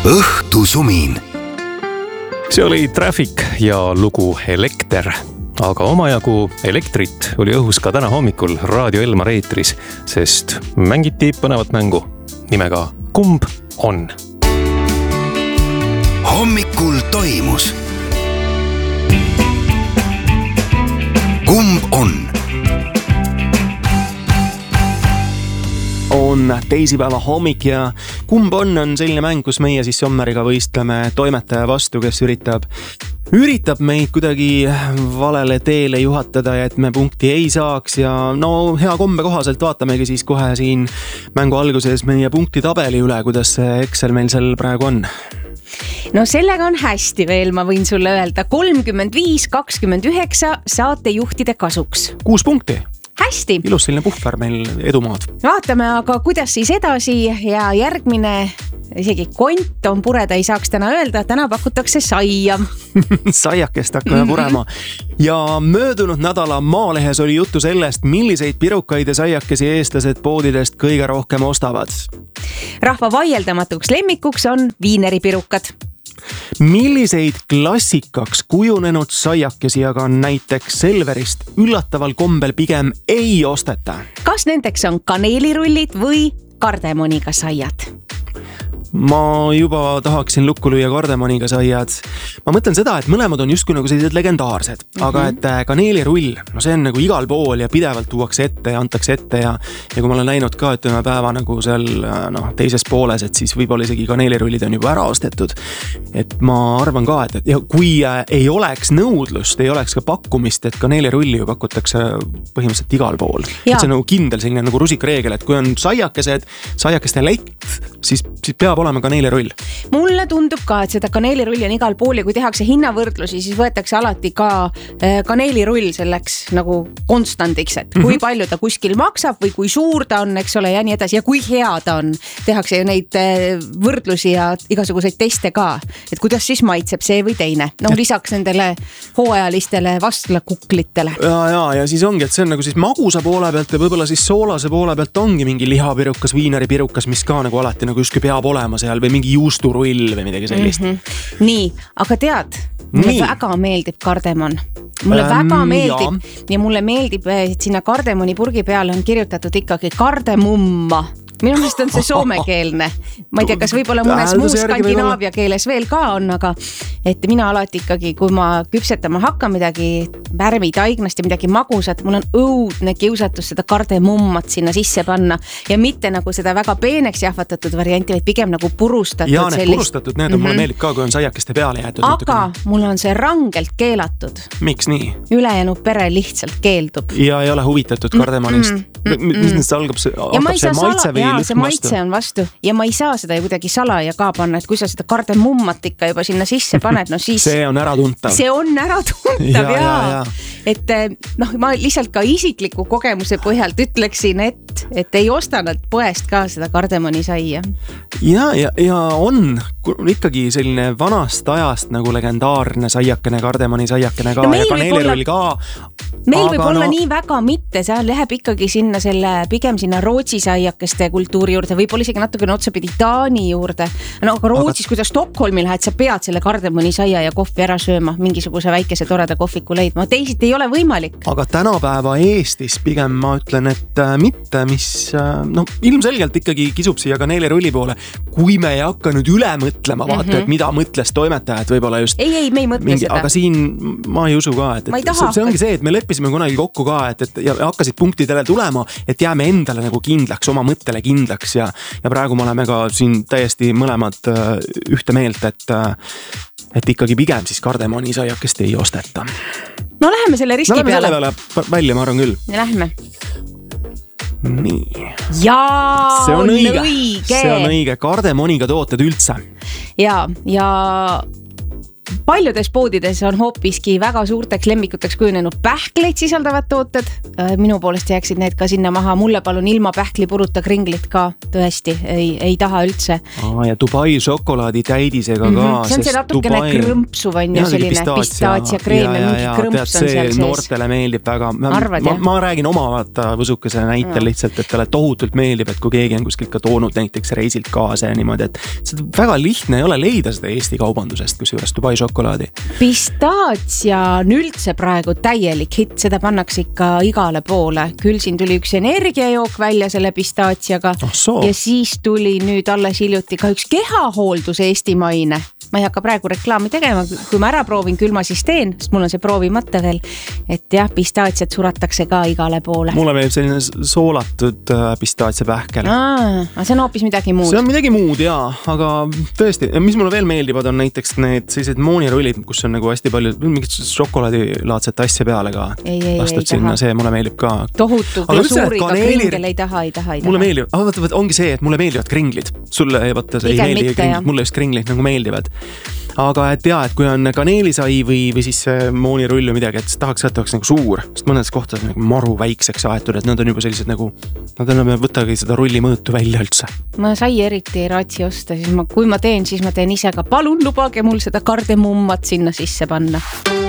õhtusumin. See oli Traffic ja lugu Elekter. Aga omajagu elektrit oli õhus ka täna hommikul Raadio Elmar eetris, sest mängiti põnevat mängu nimega Kumb on? Hommikul toimus. Kumb on? On teisipäeva hommik ja Kumb on selline mäng, kus meie siis Sommeriga võistleme toimetaja vastu, kes üritab meid kuidagi valele teele juhatada ja et me punkti ei saaks ja no hea kombe kohaselt vaatamegi siis kohe siin mängu alguses meie punktitabeli üle, kuidas see Excel meil seal praegu on. No sellega on hästi veel, ma võin sulle öelda 35-29 saatejuhtide kasuks. 6 punkti. Hästi. Ilus selline puhver meil edumaad. Vaatame aga kuidas siis edasi ja järgmine, isegi kont on pureda, ei saaks täna öelda, täna pakutakse saia. Saiakest hakkame purema. Ja möödunud nädala Maalehes oli juttu sellest, milliseid pirukaid ja saiakesi eestlased poodidest kõige rohkem ostavad. Rahva vaieldamatuks lemmikuks on viineripirukad. Milliseid klassikaks kujunenud saiakesi aga näiteks Selverist üllataval kombel pigem ei osteta? Kas nendeks on kaneelirullid või kardemoniga saiad? Ma juba tahaksin lukku lüüa kardemoniga saiad. Ma mõtlen seda, et mõlemad on justkui nagu sellised legendaarsed, aga et kaneelirull, no see on nagu igal pool ja pidevalt tuuakse ette ja antakse ette ja kui ma olen näinud ka, et ühe päeva nagu seal teises pooles, et siis võib-olla isegi kaneelirullid on juba ära ostetud. Et ma arvan ka, et kui ei oleks nõudlust, ei oleks ka pakkumist, et kaneelirulli ju pakutakse põhimõtteliselt igal pool. Et see on nagu kindel selline nagu rusikareegel, et kui on saiakeste lett, siis peab olema kaneelirull. Mulle tundub ka, et seda kaneelirulli on igal pool ja kui tehakse hinnavõrdlusi, siis võetakse alati ka kaneelirull selleks nagu konstandiks, et kui palju ta kuskil maksab või kui suur ta on, eks ole, ja nii edasi ja kui hea ta on. Tehakse ju neid võrdlusi ja igasuguseid teste ka, et kuidas siis maitseb see või teine. No lisaks nendele hooajalistele vastlakuklitele. Ja siis ongi, et see on nagu siis magusa poole pealt ja võib-olla siis soolase poole pealt ongi mingi lihapirukas, viineripirukas, mis ka nagu alati nagu justkui peab olema seal või mingi juusturull või midagi sellist. Nii, aga tead, mulle väga meeldib kardemon. Mulle väga meeldib ja mulle meeldib, et sinna kardemoni purgi peale on kirjutatud ikkagi kardemumma. Minu meelest on see soomekeelne. Ma ei tea, kas võib-olla mõnes muus skandinaavia keeles veel ka on, aga et mina alati ikkagi, kui ma küpsetama hakkan midagi värmitaignast ja midagi magusat, mul on õudne kiusatus seda kardemummat sinna sisse panna ja mitte nagu seda väga peeneks jahvatatud varianti, vaid pigem nagu purustatud. Ja need purustatud, need on mulle meeldib ka, kui on saiakeste peale jäetud. Aga mul on see rangelt keelatud. Miks nii? Ülejäänud pere lihtsalt keeldub. Ja ei ole huvitatud kardemonist. Mis nendest algab see maitse või see maitse on vastu ja ma ei saa seda ju kuidagi salaja ka panna, et kui sa seda kardemummat ikka juba sinna sisse paned, no siis see on äratuntav. See on äratuntav, jaa. Et ma lihtsalt ka isikliku kogemuse põhjalt ütleksin, et ei osta nad poest ka seda kardemoni saia. Ja on ikkagi selline vanast ajast nagu legendaarne saiakene, kardemoni saiakene ka ja kaneelirull ka. Meil võib olla nii väga mitte, see läheb ikkagi sinna pigem sinna Rootsi saiakeste kultuuri juurde, võib-olla isegi natukene otsapidi Taani juurde. No aga Rootsis, kui sa Stockholmi lähed, sa pead selle kardemoni saia ja kohvi ära sööma, mingisuguse väikese toreda kohviku leidma. Teisid ei ole võimalik. Aga tänapäeva Eestis pigem ma ütlen, et mitte, mis ilmselgelt ikkagi kisub siia kaneelirulli poole, kui me ei hakka nüüd üle mõtlema, vaata, et mida mõtles toimetaja, et võib-olla just Ei, me ei mõtle seda. Aga siin ma ei usu ka, et see ongi see, et me leppisime kunagi kokku ka, et hakkasid punktidele tulema, et jääme endale nagu kindlaks, oma mõttele kindlaks ja praegu me oleme ka siin täiesti mõlemad ühte meelt, et ikkagi pigem siis kardemoni saiakest ei osteta. No läheme selle riski peale. Läheme selle peale välja, ma arvan küll. Lähme. Nii. Jaa, see on õige. See on õige. Kardemoniga tooted üldse. Ja paljudes poodides on hoopiski väga suurteks lemmikuteks kujunenud pähkleid sisaldavad tooted. Minu poolest jääksid need ka sinna maha. Mulle palun ilma pähklipuruta kringlit ka tõesti ei taha üldse. Ja Dubai šokolaadi täidisega ka. See on see natukene krõmpsuv on ju selline pistaatsia kreem ja mingi krõmps on seal sees. Noortele meeldib väga. Ma räägin oma võsukese näitel lihtsalt, et talle tohutult meeldib, et kui keegi on kuskilt ka toonud näiteks reisilt kaasa ja niimoodi, et seda väga lihtne ei ole leida seda Eesti kaubandusest, kus juures Dubai šokolaadi. Pistaatsia on üldse praegu täielik hitt, seda pannakse ikka igale poole. Küll siin tuli üks energiajook välja selle pistaatsiaga ja siis tuli nüüd alles hiljuti ka üks kehahooldus eestimaine. Ma ei hakka praegu reklaami tegema, kui ma ära proovin, küll ma siis teen, sest mul on see proovimata veel, et jah, pistaatsiat suratakse ka igale poole. Mulle meeldib selline soolatud pistaatsia pähkel. See on hoopis midagi muud. See on midagi muud, jaa, aga tõesti, mis mulle veel meeldivad on näiteks need sellised moonirullid, kus on nagu hästi palju mingit šokolaadilaadset asja peale ka. Lastud sinna, see mulle meeldib ka. Tohutu glasuuriga kringel ei taha. Mulle meeldib, ongi see, et mulle meeldivad kringlid. Sulle ei meeldi kringlid, mulle just kringlid nagu meeldivad. Aga et jah, et kui on kaneelisai või siis moonirull või midagi, et tahaks võtta nagu suur, sest mõnedes kohtades nagu maru väikseks aetud, et nad on juba sellised nagu, nad enam võttagi seda rulli mõõtu välja üldse. Ma sai eriti ei raatsi osta, siis kui ma teen, siis ma teen ise ka. Palun lubage mul seda kardemummat sinna sisse panna.